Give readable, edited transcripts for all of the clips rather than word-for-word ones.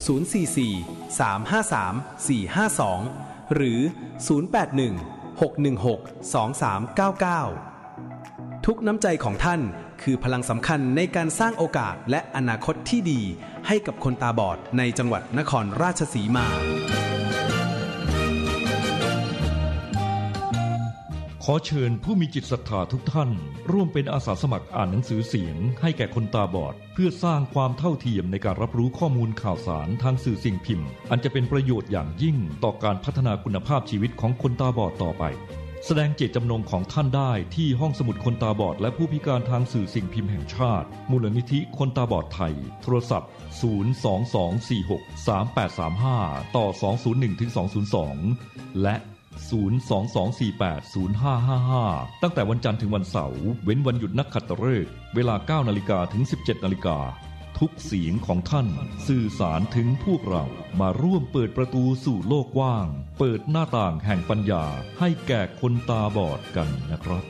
044-353-452 หรือ 081-616-2399 ทุกน้ำใจของท่านคือพลังสำคัญในการสร้างโอกาสและอนาคตที่ดีให้กับคนตาบอดในจังหวัดนครราชสีมาขอเชิญผู้มีจิตศรัทธาทุกท่านร่วมเป็นอาสาสมัครอ่านหนังสือเสียงให้แก่คนตาบอดเพื่อสร้างความเท่าเทียมในการรับรู้ข้อมูลข่าวสารทางสื่อสิ่งพิมพ์อันจะเป็นประโยชน์อย่างยิ่งต่อการพัฒนาคุณภาพชีวิตของคนตาบอดต่อไปแสดงเจตจำนงของท่านได้ที่ห้องสมุดคนตาบอดและผู้พิการทางสื่อสิ่งพิมพ์แห่งชาติมูลนิธิคนตาบอดไทยโทรศัพท์022463835ต่อ201-202และ022480555ตั้งแต่วันจันทร์ถึงวันเสาร์เว้นวันหยุดนักขัตฤกษ์เวลา 9:00 นถึง 17:00 นทุกเสียงของท่านสื่อสารถึงพวกเรามาร่วมเปิดประตูสู่โลกกว้างเปิดหน้าต่างแห่งปัญญาให้แก่คนตาบอดกันนะครับ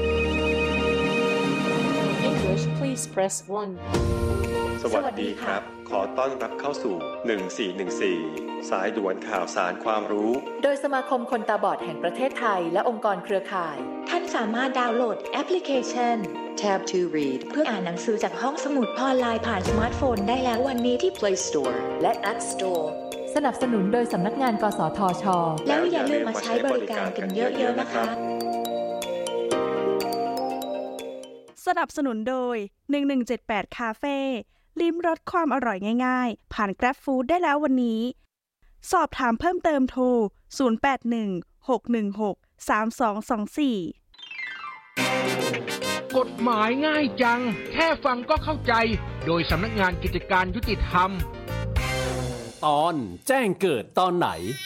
English please press 1 สวัสดีครับขอต้อนรับเข้าสู่1414สายด่วนข่าวสารความรู้โดยสมาคมคนตาบอดแห่งประเทศไทยและองค์กรเครือข่ายท่านสามารถดาวน์โหลดแอปพลิเคชัน Tab to Read เพื่ออ่านหนังสือจากห้องสมุดออนไลน์ผ่านสมาร์ทโฟนได้แล้ววันนี้ที่ Play Store และ App Store สนับสนุนโดยสำนักงานกสทช. แล้วอย่าลืมมาใช้บริการกันเยอะๆนะคะสนับสนุนโดย1178คาเฟ่ลิ้มรสความอร่อยง่ายๆผ่าน Grab Food ได้แล้ววันนี้สอบถามเพิ่มเติมโทร0816163224 กฎหมายง่ายจังแค่ฟังก็เข้าใจโดยสำนักงานกิจการยุติธรรมตอนแจ้งเกิดตอนไหน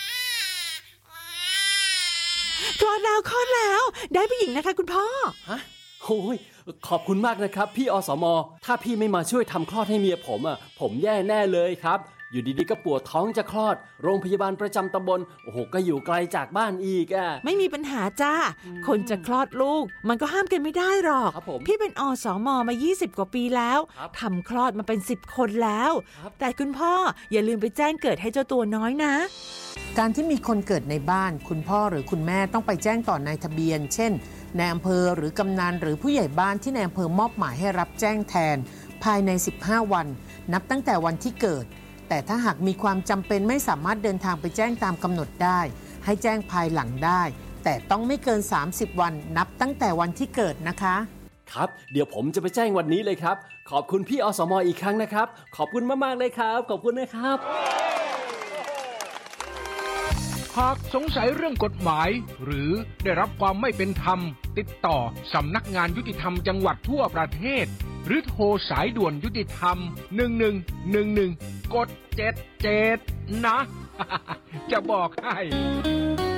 คลอดแล้วได้ผู้หญิงนะคะคุณพ่อฮะโอ้ยขอบคุณมากนะครับพี่อสม.ถ้าพี่ไม่มาช่วยทำคลอดให้เมียผมแย่แน่เลยครับอยู่ดีๆก็ปวดท้องจะคลอดโรงพยาบาลประจำตำบลโอ้โหก็อยู่ไกลจากบ้านอีกไม่มีปัญหาจ้าคนจะคลอดลูกมันก็ห้ามกันไม่ได้หรอกพี่เป็นอสม.มา20กว่าปีแล้วทำคลอดมาเป็น10คนแล้วแต่คุณพ่ออย่าลืมไปแจ้งเกิดให้เจ้าตัวน้อยนะการที่มีคนเกิดในบ้านคุณพ่อหรือคุณแม่ต้องไปแจ้งต่อนายทะเบียนเช่นนายอำเภอหรือกำนันหรือผู้ใหญ่บ้านที่นายอำเภอมอบหมายให้รับแจ้งแทนภายใน15วันนับตั้งแต่วันที่เกิดแต่ถ้าหากมีความจำเป็นไม่สามารถเดินทางไปแจ้งตามกำหนดได้ให้แจ้งภายหลังได้แต่ต้องไม่เกิน30วันนับตั้งแต่วันที่เกิดนะคะครับเดี๋ยวผมจะไปแจ้งวันนี้เลยครับขอบคุณพี่อสม.อีกครั้งนะครับขอบคุณมากๆเลยครับขอบคุณนะครับหากสงสัยเรื่องกฎหมายหรือได้รับความไม่เป็นธรรมติดต่อสำนักงานยุติธรรมจังหวัดทั่วประเทศหรือโทรสายด่วนยุติธรรม1111กด77นะ จะบอกให้